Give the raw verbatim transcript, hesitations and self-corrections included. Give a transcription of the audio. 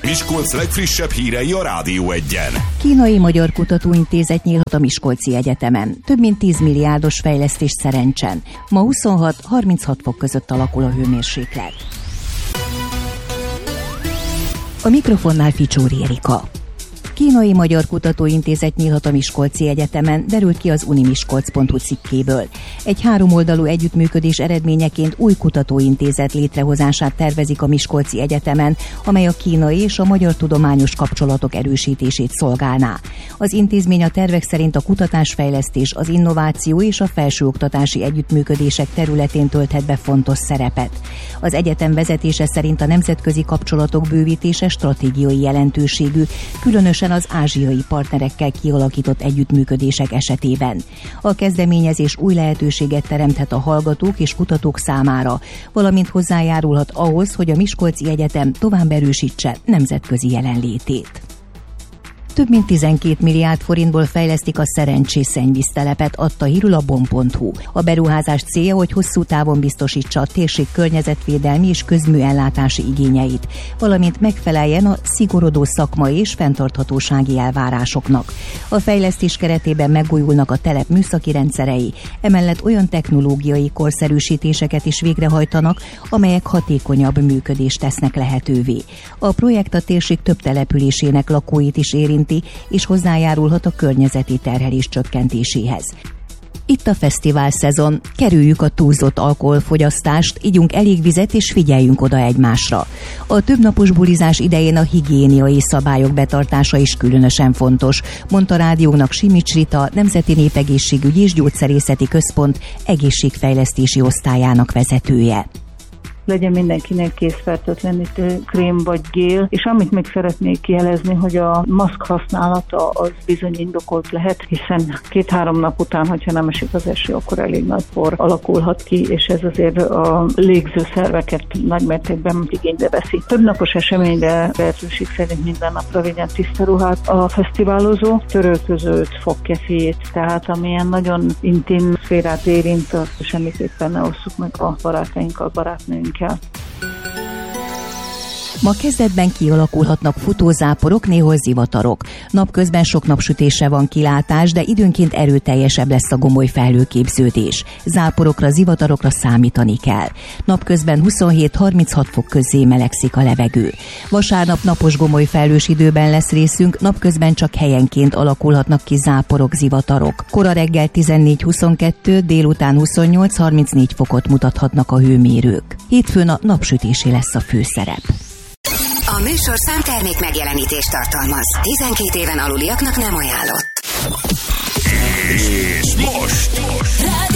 Miskolc legfrissebb hírei a Rádió Egyen. Kínai-magyar kutatóintézet nyílhat a Miskolci Egyetemen. Több mint tíz milliárdos fejlesztés Szerencsen. Ma huszonhat-harminchat fok között alakul a hőmérséklet. A mikrofonnál Ficsóri Erika. Kínai-magyar kutatóintézet nyílhat a Miskolci Egyetemen, derült ki az unimiskolc pont hu cikkéből. Egy háromoldalú együttműködés eredményeként új kutatóintézet létrehozását tervezik a Miskolci Egyetemen, amely a kínai és a magyar tudományos kapcsolatok erősítését szolgálná. Az intézmény a tervek szerint a kutatásfejlesztés, az innováció és a felsőoktatási együttműködések területén tölthet be fontos szerepet. Az egyetem vezetése szerint a nemzetközi kapcsolatok bővítése stratégiai jelentőségű, különösen az ázsiai partnerekkel kialakított együttműködések esetében. A kezdeményezés új lehetőséget teremthet a hallgatók és kutatók számára, valamint hozzájárulhat ahhoz, hogy a Miskolci Egyetem tovább erősítse nemzetközi jelenlétét. Több mint tizenkét milliárd forintból fejlesztik a Szerencsés szennyvíztelepet, adta hírül a bom pont hu. A beruházás célja, hogy hosszú távon biztosítsa a térség környezetvédelmi és közműellátási igényeit, valamint megfeleljen a szigorodó szakmai és fenntarthatósági elvárásoknak. A fejlesztés keretében megújulnak a telep műszaki rendszerei, emellett olyan technológiai korszerűsítéseket is végrehajtanak, amelyek hatékonyabb működést tesznek lehetővé. A projekt a térség több településének lakóit is érint, és hozzájárulhat a környezeti terhelés csökkentéséhez. Itt a fesztivál szezon, kerüljük a túlzott alkoholfogyasztást, igyunk elég vizet és figyeljünk oda egymásra. A többnapos bulizás idején a higiéniai szabályok betartása is különösen fontos, mondta rádiónak Simics Rita, Nemzeti Népegészségügyi és Gyógyszerészeti Központ egészségfejlesztési osztályának vezetője. Legyen mindenkinek készfertőtlenítő krém vagy gél, és amit még szeretnék jelezni, hogy a maszk használata az bizony indokolt lehet, hiszen két-három nap után, hogyha nem esik az eső, akkor elég nagy por alakulhat ki, és ez azért a légzőszerveket nagymértékben igénybe veszi. Több napos eseményre lehetőség szerint minden napra vigyen tiszta ruhát a fesztiválozó, törölközőt, fogkefét, tehát amilyen nagyon intim szférát érint, azt semmiképpen ne osszuk meg a barátainkkal, barátnőink. Ma kezdetben kialakulhatnak futózáporok, néhol zivatarok. Napközben sok napsütésre van kilátás, de időnként erőteljesebb lesz a gomoly felhőképződés. Záporokra, zivatarokra számítani kell. Napközben huszonhét-harminchat fok közé melegszik a levegő. Vasárnap napos gomoly felhős időben lesz részünk, napközben csak helyenként alakulhatnak ki záporok, zivatarok. Kora reggel tizennégy-huszonkettő, délután huszonnyolc-harmincnégy fokot mutathatnak a hőmérők. Hétfőn a napsütésé lesz a főszerep. A műsorszám termék megjelenítést tartalmaz. tizenkét éven aluliaknak nem ajánlott. És most! most.